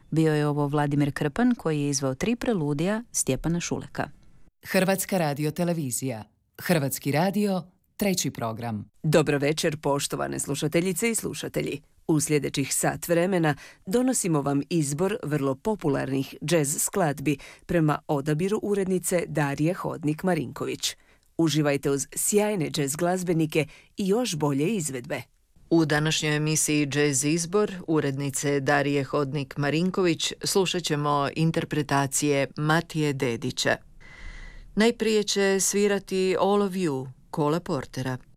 Bio je ovo Vladimir Krpan koji je izveo 3 preludija Stjepana Šuleka. Hrvatska radiotelevizija. Hrvatski radio, 3. program. Dobro večer, poštovane slušateljice i slušatelji. U sljedećih sat vremena donosimo vam izbor vrlo popularnih džez skladbi prema odabiru urednice Darije Hodnik-Marinković. Uživajte uz sjajne džez glazbenike i još bolje izvedbe. U današnjoj emisiji Jazz izbor urednice Darije Hodnik-Marinković slušat ćemo interpretacije Matije Dedića. Najprije će svirati All of You, Cola Portera.